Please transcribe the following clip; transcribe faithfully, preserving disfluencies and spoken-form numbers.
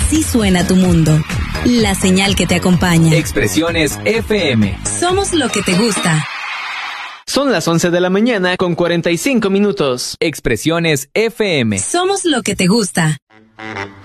Así suena tu mundo. La señal que te acompaña. Expresiones F M. Somos lo que te gusta. Son las once de la mañana con cuarenta y cinco minutos. Expresiones F M. Somos lo que te gusta.